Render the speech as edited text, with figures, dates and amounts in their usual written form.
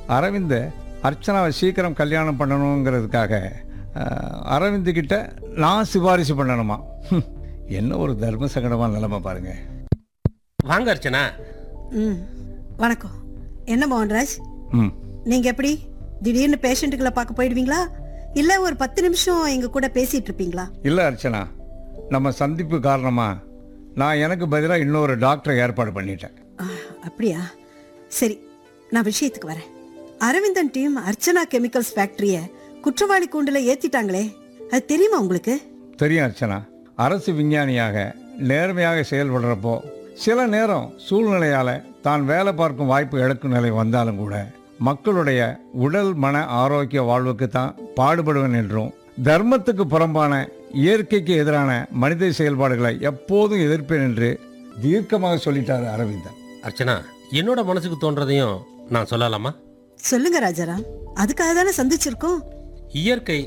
அரவிந்த் அர்ச்சனாவை சீக்கிரம் கல்யாணம் பண்ணணுங்கிறதுக்காக அரவிந்த் கிட்ட நான் சிபாரிசு பண்ணணுமா? என்ன ஒரு தர்ம சங்கடமான நிலைமை பாருங்க. வாங்க அர்ச்சனா. வணக்கம். என்ன மோகன்ராஜ், ம் நீங்க எப்படி திடீர்னு பேஷண்ட்டுகளை பார்க்க போயிடுவீங்களா, இல்ல ஒரு 10 நிமிஷம் எங்க கூட பேசிட்டு இருப்பீங்களா? இல்லை அர்ச்சனா, நம்ம சந்திப்பு காரணமாக நான் எனக்கு பதிலாக இன்னொரு டாக்டரை ஏற்பாடு பண்ணிட்டேன். அப்படியா? சரி, நான் விஷயத்துக்கு வரேன். அரவிந்தன் டீம் அர்ச்சனா கெமிக்கல்ஸ் ஃபேக்டரியை குற்றவாளி கூண்டில் ஏத்திட்டாங்களே, அது தெரியுமா உங்களுக்கு? தெரியும் அர்ச்சனா. அரசு விஞ்ஞானியாக நேர்மையாக செயல்படுறப்போ சில நேரம் சூழ்நிலையால் தான் வேலை பார்க்கும் வாய்ப்பு இழக்கும் நிலை வந்தாலும் கூட மக்களுடைய உடல் மன ஆரோக்கிய வாழ்வுக்கு தான் பாடுபடுவேன் என்றும், தர்மத்துக்கு புறம்பான இயற்கைக்கு எதிரான மனித செயல்பாடுகளை எப்போதும் எதிர்ப்பேன் என்று தீர்க்கமாக சொல்லிட்டார் அரவிந்தன். அர்ச்சனா, என்னோட மனசுக்கு தோன்றதையும் நான் சொல்லலாமா? சொல்லுங்க ராஜாராம், அதுக்காக தானே சந்திச்சிருக்கோம். இயற்கை